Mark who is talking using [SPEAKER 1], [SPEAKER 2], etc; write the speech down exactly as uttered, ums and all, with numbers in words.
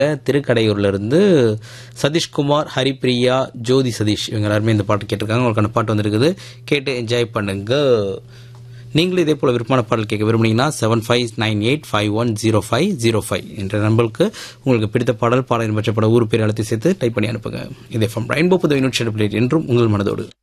[SPEAKER 1] திருக்கடையூர்ல இருந்து சதீஷ்குமார், ஹரிப்பிரியா, ஜோதி சதீஷ் இவங்க எல்லாருமே இந்த பாட்டு கேட்டிருக்காங்க. உங்களுக்கான பாட்டு வந்திருக்குது, கேட்டு என்ஜாய் பண்ணுங்க. நீங்களும் இதே போல விருப்பமான பாடல் கேட்க விரும்புனீங்கன்னா seven five nine eight five one zero five zero five என்ற நம்பருக்கு உங்களுக்கு பிடித்த பாடல் பாடல் பற்ற பட ஊர் பேர் அழுத்தி சேர்த்து டைப் பண்ணி அனுப்புங்க. இதே ஃப்ரம் ரெயின்போ புதுவை நூற்றி ரெண்டு என்றும் உங்கள் மனதோடு.